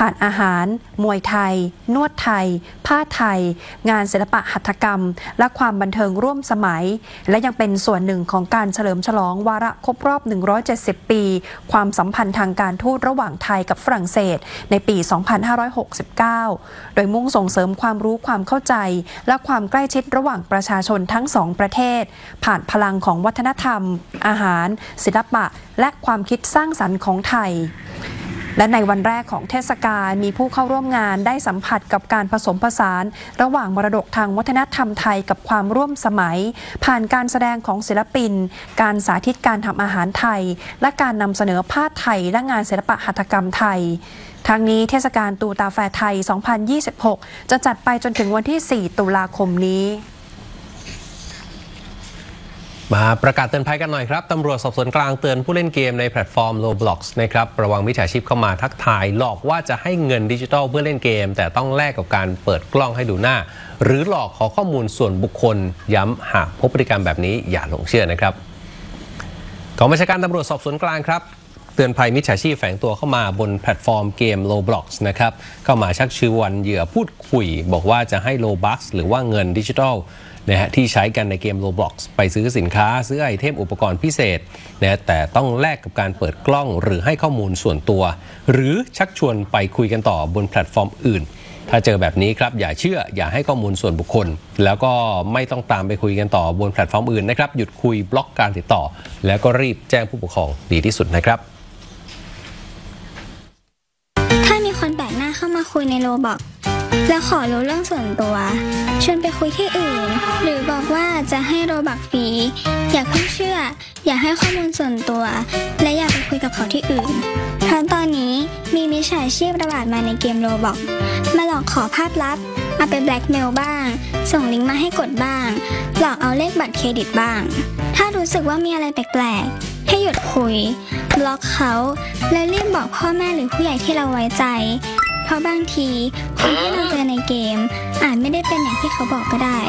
ผ่านอาหารมวยไทยนวดไทยผ้าไทยงานศิลปะหัตถกรรมและความบันเทิงร่วมสมัยและยังเป็นส่วนหนึ่งของการเฉลิมฉลองวาระครบรอบ170 ปีความสัมพันธ์ทางการทูตระหว่างไทยกับฝรั่งเศสในปี 2569 โดยมุ่งส่งเสริมความรู้ความเข้าใจและความใกล้ชิดระหว่างประชาชนทั้งสองประเทศผ่านพลังของวัฒนธรรมอาหารศิลปะและความคิดสร้างสรรค์ของไทยและในวันแรกของเทศกาลมีผู้เข้าร่วมงานได้สัมผัสกับการผสมผสานระหว่างมรดกทางวัฒนธรรมไทยกับความร่วมสมัยผ่านการแสดงของศิลปินการสาธิตการทำอาหารไทยและการนำเสนอผ้าไทยและงานศิลปะหัตถกรรมไทยทั้งนี้เทศกาลตูตาแฟร์ไทย 2026 จะจัดไปจนถึงวันที่ 4 ตุลาคมนี้มาประกาศเตือนภัยกันหน่อยครับตำรวจสอบสวนกลางเตือนผู้เล่นเกมในแพลตฟอร์ม Roblox นะครับระวังมิจฉาชีพเข้ามาทักทายหลอกว่าจะให้เงินดิจิทัลเพื่อเล่นเกมแต่ต้องแลกกับการเปิดกล้องให้ดูหน้าหรือหลอกขอข้อมูลส่วนบุคคลย้ำหากพบพฤติกรรมแบบนี้อย่าหลงเชื่อนะครับกองบัญชาการตำรวจสอบสวนกลางครับเตือนภัยมิจฉาชีพแฝงตัวเข้ามาบนแพลตฟอร์มเกม Roblox นะครับเข้ามาชักชวนเหยื่อพูดคุยบอกว่าจะให้ Robux หรือว่าเงินดิจิทัลนะฮะที่ใช้กันในเกม Roblox ไปซื้อสินค้าซื้อไอเทมอุปกรณ์พิเศษนะแต่ต้องแลกกับการเปิดกล้องหรือให้ข้อมูลส่วนตัวหรือชักชวนไปคุยกันต่อบนแพลตฟอร์มอื่นถ้าเจอแบบนี้ครับอย่าเชื่ออย่าให้ข้อมูลส่วนบุคคลแล้วก็ไม่ต้องตามไปคุยกันต่อบนแพลตฟอร์มอื่นนะครับหยุดคุยบล็อกการติดต่อแล้วก็รีบแจ้งผู้ปกครองดีที่สุดนะครับถ้ามีคนแปลกหน้าเข้ามาคุยในโรบอกแล้วขอรู้เรื่องส่วนตัวชวนไปคุยที่อื่นหรือบอกว่าจะให้โรบักฟรีอย่าเพิ่งเชื่ออย่าให้ข้อมูลส่วนตัวและอย่าไปคุยกับเขาที่อื่นเพราะตอนนี้มีมิจฉาชีพระบาดมาในเกมโรบอกมาหลอกขอภาพลับเอาไปแบล็กเมลบ้างส่งลิงก์มาให้กดบ้างหลอกเอาเลขบัตรเครดิตบ้างถ้ารู้สึกว่ามีอะไรแปลกๆให้หยุดคุยบล็อกเขาแล้วรีบบอกพ่อแม่หรือผู้ใหญ่ที่เราไว้ใจเพราะบางทีคนที่เราเจอในเกมอาจไม่ได้เป็นอย่างที่เขาบอกก็ได้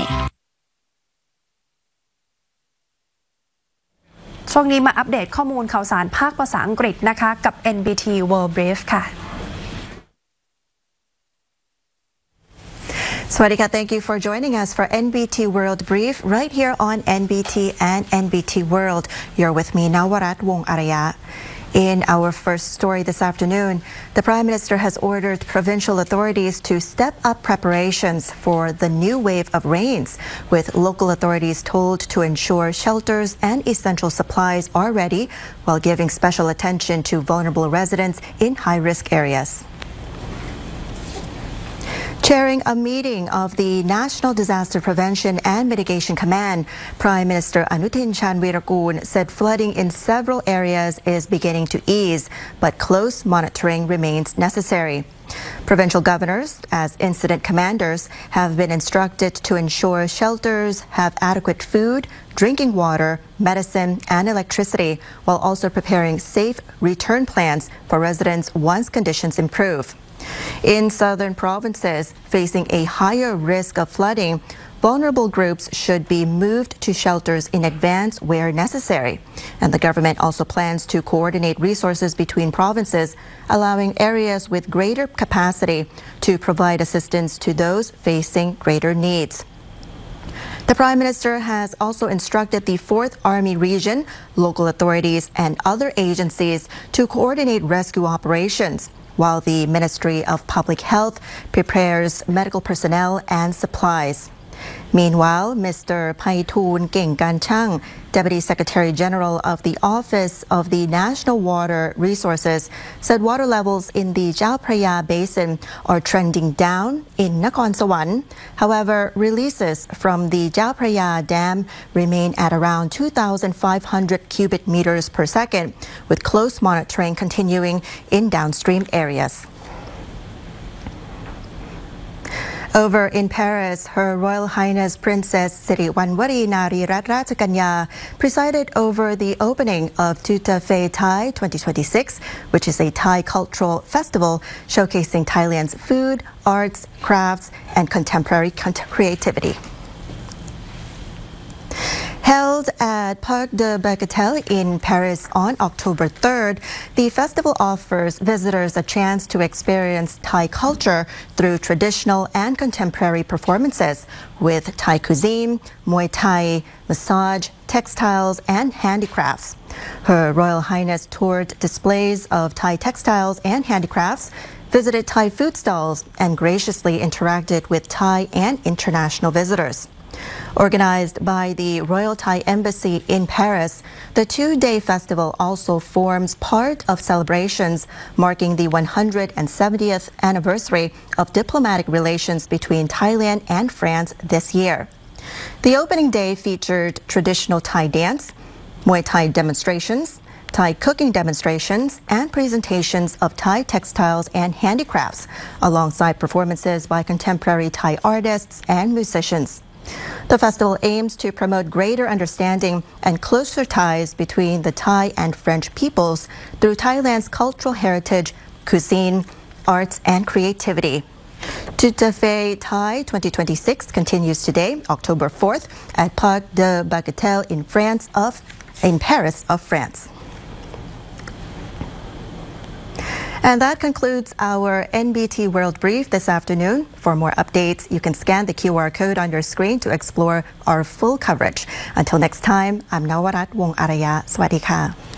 ช่วงนี้มาอัปเดตข้อมูลข่าวสารภาคภาษาอังกฤษนะคะกับ NBT World Brief ค่ะ Swadika, thank you for joining us for NBT World Brief right here on NBT and NBT World. You're with me, Nawarat Wong Araya.In our first story this afternoon, the Prime Minister has ordered provincial authorities to step up preparations for the new wave of rains, with local authorities told to ensure shelters and essential supplies are ready while giving special attention to vulnerable residents in high-risk areas.Chairing a meeting of the National Disaster Prevention and Mitigation Command, Prime Minister Anutin Chanvirakul said flooding in several areas is beginning to ease, but close monitoring remains necessary. Provincial governors, as incident commanders, have been instructed to ensure shelters have adequate food, drinking water, medicine, and electricity, while also preparing safe return plans for residents once conditions improve.In southern provinces facing a higher risk of flooding, vulnerable groups should be moved to shelters in advance where necessary. And the government also plans to coordinate resources between provinces, allowing areas with greater capacity to provide assistance to those facing greater needs.The Prime Minister has also instructed the 4th Army Region, local authorities, and other agencies to coordinate rescue operations, while the Ministry of Public Health prepares medical personnel and supplies. Meanwhile, Mr. Paitun Kengkanchang, Deputy Secretary General of the Office of the National Water Resources, said water levels in the Chao Phraya Basin are trending down in Nakhon Sawan. However, releases from the Chao Phraya Dam remain at around 2,500 cubic meters per second, with close monitoring continuing in downstream areas.Over in Paris, Her Royal Highness Princess Siriwanwari Narirat Rajakanya presided over the opening of Tuta Fe Thai 2026, which is a Thai cultural festival showcasing Thailand's food, arts, crafts, and contemporary creativity. Held at Parc de Bagatelle in Paris on October 3rd, the festival offers visitors a chance to experience Thai culture through traditional and contemporary performances with Thai cuisine, Muay Thai, massage, textiles, and handicrafts. Her Royal Highness toured displays of Thai textiles and handicrafts, visited Thai food stalls, and graciously interacted with Thai and international visitors. Organized by the Royal Thai Embassy in Paris, the two-day festival also forms part of celebrations marking the 170th anniversary of diplomatic relations between Thailand and France this year. The opening day featured traditional Thai dance, Muay Thai demonstrations, Thai cooking demonstrations, and presentations of Thai textiles and handicrafts, alongside performances by contemporary Thai artists and musicians. The festival aims to promote greater understanding and closer ties between the Thai and French peoples through Thailand's cultural heritage, cuisine, arts, and creativity. Tout à fait Thai 2026 continues today, October 4th, at Parc de Bagatelle in Paris of France. And that concludes our NBT World Brief this afternoon. For more updates, you can scan the QR code on your screen to explore our full coverage. Until next time, I'm Nawarat Wong Araya. Sawasdee ka.